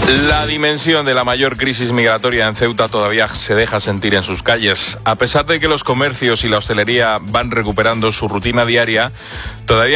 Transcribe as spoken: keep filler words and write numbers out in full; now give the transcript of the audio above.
La dimensión de la mayor crisis migratoria en Ceuta todavía se deja sentir en sus calles. A pesar de que los comercios y la hostelería van recuperando su rutina diaria, todavía